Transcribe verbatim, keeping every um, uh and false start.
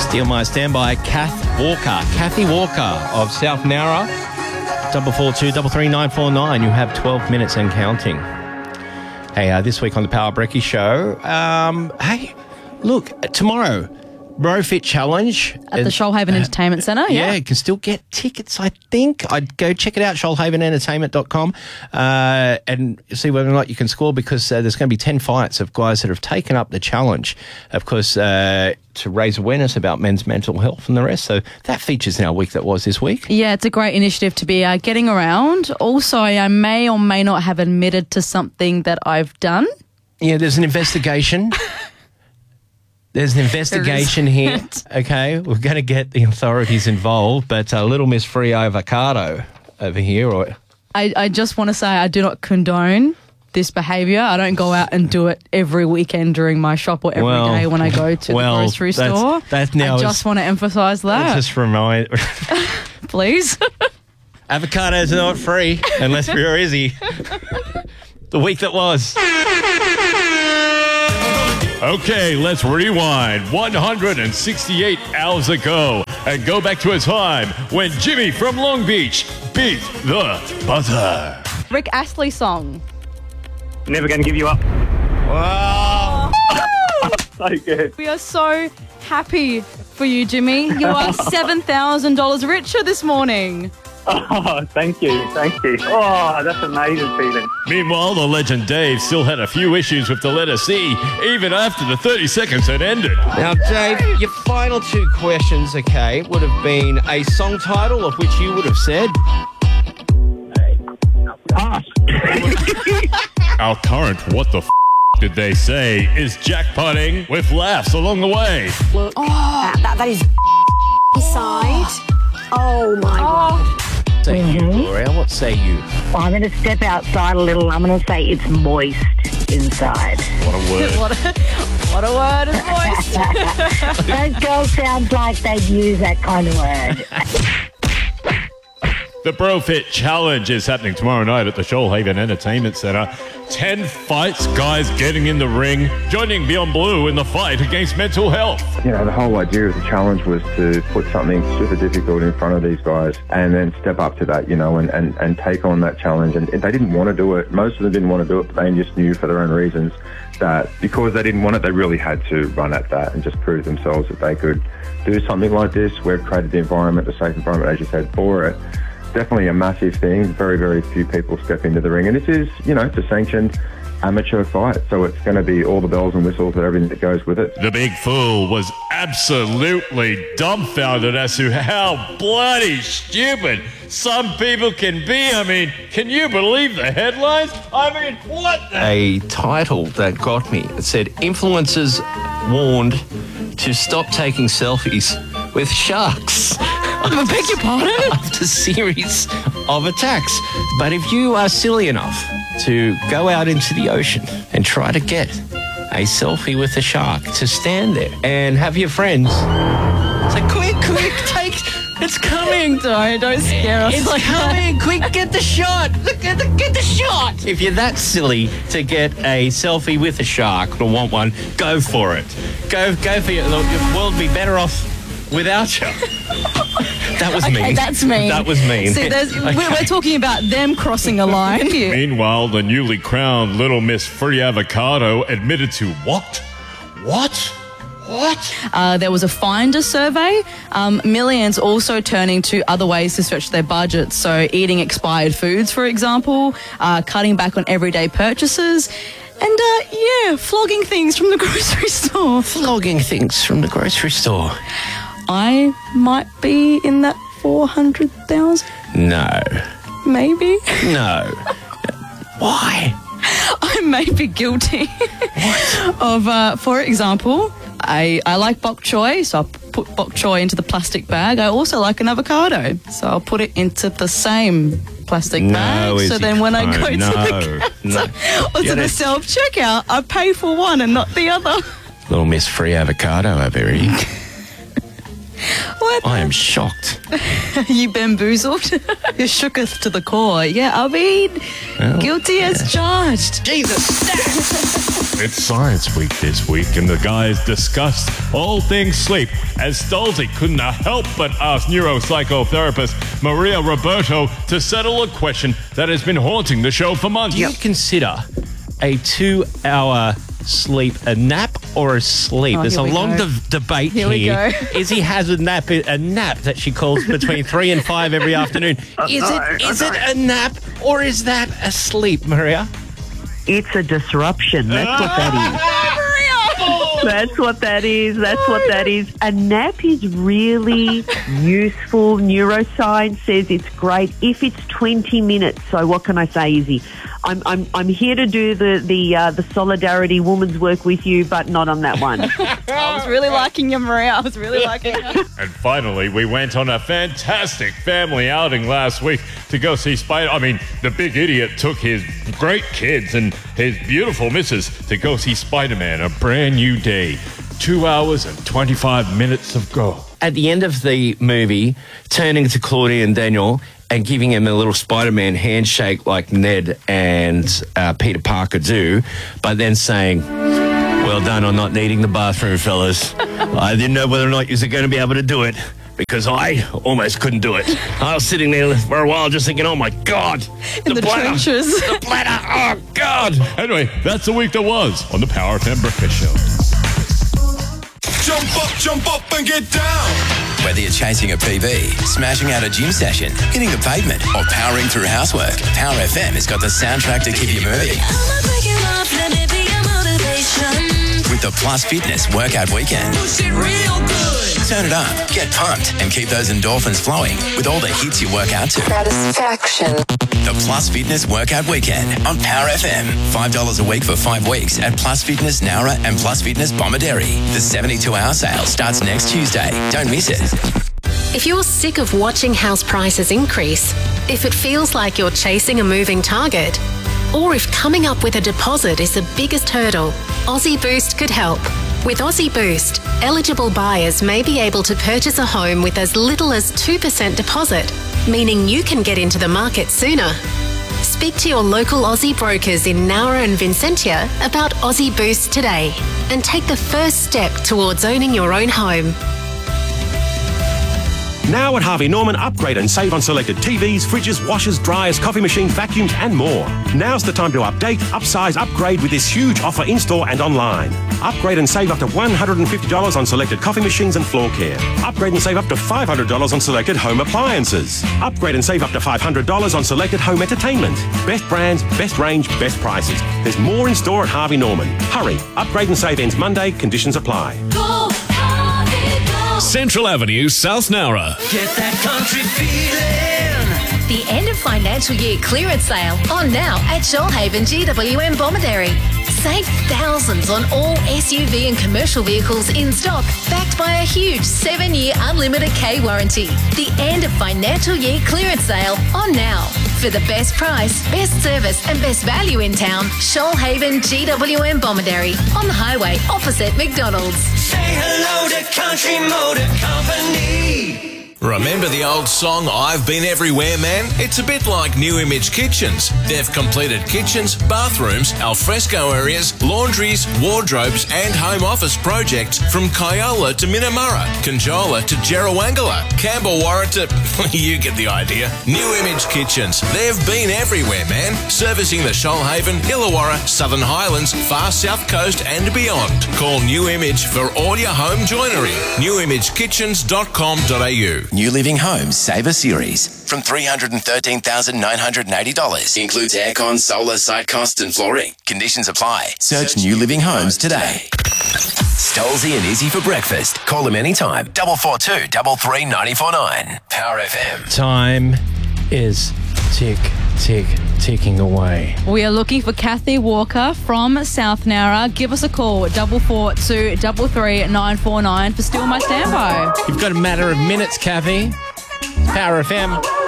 Steal my standby, Kath Walker. Kathy Walker of South Nowra. Double four two double three nine four nine. You have twelve minutes and counting. Hey, uh, this week on the Power Brekkie Show. Um, hey, look, tomorrow, BroFit Challenge. At the Shoalhaven uh, Entertainment Centre, yeah. Yeah, you can still get tickets, I think. I'd go check it out, shoalhaven entertainment dot com, uh, and see whether or not you can score, because uh, there's going to be ten fights of guys that have taken up the challenge, of course, uh, to raise awareness about men's mental health and the rest. So that features in our week that was this week. Yeah, it's a great initiative to be uh, getting around. Also, I may or may not have admitted to something that I've done. Yeah, there's an investigation. There's an investigation here, okay? We're going to get the authorities involved, but uh, Little Miss Free Avocado over here. Or I, I just want to say I do not condone this behaviour. I don't go out and do it every weekend during my shop or every well, day when I go to well, the grocery that's, store. That's now I just want to emphasise that. Just remind... Please. Avocados are not free unless you're Izzy. The week that was... Okay, let's rewind one hundred sixty-eight hours ago and go back to a time when Jimmy from Long Beach beat the butter. Rick Astley song. Never going to give you up. Wow. So good. We are so happy for you, Jimmy. You are seven thousand dollars richer this morning. Oh, thank you, thank you. Oh, that's an amazing feeling. Meanwhile, the legend Dave still had a few issues with the letter C, even after the thirty seconds had ended. Now, Dave, your final two questions, okay, would have been a song title of which you would have said... Pass. Our current what the f*** did they say is jackpotting with laughs along the way. Look, oh. that, that, that is side. Oh, my God. Say Mm-hmm. you, Gloria. What say you? Well, I'm going to step outside a little. I'm going to say it's moist inside. What a word. What a, what a word is moist. Those girls sound like they'd use that kind of word. The BroFit Challenge is happening tomorrow night at the Shoalhaven Entertainment Centre. Ten fights, guys getting in the ring, joining Beyond Blue in the fight against mental health. You know, the whole idea of the challenge was to put something super difficult in front of these guys and then step up to that, you know, and, and, and take on that challenge. And they didn't want to do it. Most of them didn't want to do it, but they just knew for their own reasons that because they didn't want it, they really had to run at that and just prove themselves that they could do something like this. We've created the environment, the safe environment, as you said, for it. Definitely a massive thing. Very, very few people step into the ring. And this is, you know, it's a sanctioned amateur fight. So it's going to be all the bells and whistles and everything that goes with it. The big fool was absolutely dumbfounded as to how bloody stupid some people can be. I mean, can you believe the headlines? I mean, what the... A title that got me. It said, influencers warned to stop taking selfies with sharks. I beg your pardon? After series of attacks. But if you are silly enough to go out into the ocean and try to get a selfie with a shark, to stand there and have your friends say, quick, quick, take, it's coming. Don't, don't scare us. It's like coming, quick, get the shot, get the, get the shot. If you're that silly to get a selfie with a shark or want one, go for it. Go, go for it. Look, the world would be better off without you. That was Okay, mean. that's mean. That was mean. See, there's, Okay. we're, we're talking about them crossing a line here. Meanwhile, the newly crowned Little Miss Free Avocado admitted to what? What? What? Uh, there was a Finder survey. Um, millions also turning to other ways to stretch their budgets. So eating expired foods, for example, uh, cutting back on everyday purchases, and uh, yeah, flogging things from the grocery store. Flogging things from the grocery store. I might be in that four hundred thousand. No. Maybe. No. Why? I may be guilty of, uh, for example, I, I like bok choy, so I'll put bok choy into the plastic bag. I also like an avocado, so I'll put it into the same plastic No, bag. So Izzy, then when I no, go to no, the counter no. or You to the gotta- self-checkout, I pay for one and not the other. Little Miss Free Avocado over here. What? I am shocked. You bamboozled? You shooketh to the core. Yeah, I mean, Well, guilty as charged. Jesus. It's Science Week this week, and the guys discussed all things sleep, as Stolzy couldn't help but ask neuropsychotherapist Maria Roberto to settle a question that has been haunting the show for months. Do you consider a two-hour sleep a nap or a sleep? Oh, There's a here we long go. de- debate Here here. we go. Izzy has a nap, a nap that she calls between three and five every afternoon. Is it is it a nap or is that a sleep, Maria? It's a disruption. That's what that is. That's what that is. That's what that is. A nap is really useful. Neuroscience says it's great if it's twenty minutes. So what can I say, Izzy? I'm I'm I'm here to do the the uh, the solidarity woman's work with you, but not on that one. I was really liking you, Maria. I was really liking you. And finally, we went on a fantastic family outing last week to go see Spider. I mean, the big idiot took his great kids and his beautiful missus to go see Spider-Man, a brand new day. Two hours and twenty-five minutes of go. At the end of the movie, turning to Claudia and Daniel and giving him a little Spider-Man handshake like Ned and uh, Peter Parker do, but then saying, well done on not needing the bathroom, fellas. I didn't know whether or not you were going to be able to do it because I almost couldn't do it. I was sitting there for a while just thinking, oh my God, In the bladder, trenches. the bladder, oh God. Anyway, that's the week that was on the Power F M Breakfast Show. Jump up, jump up and get down. Whether you're chasing a P B, smashing out a gym session, hitting the pavement, or powering through housework, Power F M has got the soundtrack to keep you moving. With the Plus Fitness Workout Weekend. Turn it up, get pumped, and keep those endorphins flowing with all the hits you work out to. Satisfaction. The Plus Fitness Workout Weekend on Power F M. five dollars a week for five weeks at Plus Fitness Nowra and Plus Fitness Bomaderry. The seventy-two hour sale starts next Tuesday. Don't miss it. If you're sick of watching house prices increase, if it feels like you're chasing a moving target, or if coming up with a deposit is the biggest hurdle, Aussie Boost could help. With Aussie Boost, eligible buyers may be able to purchase a home with as little as two percent deposit, meaning you can get into the market sooner. Speak to your local Aussie brokers in Nowra and Vincentia about Aussie Boost today and take the first step towards owning your own home. Now at Harvey Norman, upgrade and save on selected T Vs, fridges, washers, dryers, coffee machines, vacuums and more. Now's the time to update, upsize, upgrade with this huge offer in-store and online. Upgrade and save up to one hundred fifty dollars on selected coffee machines and floor care. Upgrade and save up to five hundred dollars on selected home appliances. Upgrade and save up to five hundred dollars on selected home entertainment. Best brands, best range, best prices. There's more in store at Harvey Norman. Hurry, upgrade and save ends Monday, conditions apply. Central Avenue, South Nowra. Get that country feeling. The end of financial year clearance sale on now at Shoalhaven G W M Bomaderry. Save thousands on all S U V and commercial vehicles in stock, backed by a huge seven-year unlimited K warranty. The end of financial year clearance sale on now. For the best price, best service and best value in town, Shoalhaven G W M Bomaderry on the highway opposite McDonald's. Say hello to Country Motor Company. Remember the old song, I've Been Everywhere, Man? It's a bit like New Image Kitchens. They've completed kitchens, bathrooms, alfresco areas, laundries, wardrobes and home office projects from Kyola to Minamurra, Conjola to Jerrawangala, Campbellwarra to... you get the idea. New Image Kitchens. They've been everywhere, man. Servicing the Shoalhaven, Illawarra, Southern Highlands, far south coast and beyond. Call New Image for all your home joinery. new image kitchens dot com dot a u. New Living Homes Saver Series from three hundred thirteen thousand nine hundred eighty dollars. Includes aircon, solar, site costs and flooring. Conditions apply. Search New Living Homes today. Stolzy and Izzy for breakfast. Call them anytime. Double four two double three nine four nine. Power F M. Time is tick, tick, ticking away. We are looking for Kathy Walker from South Nowra. Give us a call, double four two double three nine four nine for Still My Standby. You've got a matter of minutes, Kathy. Power F M.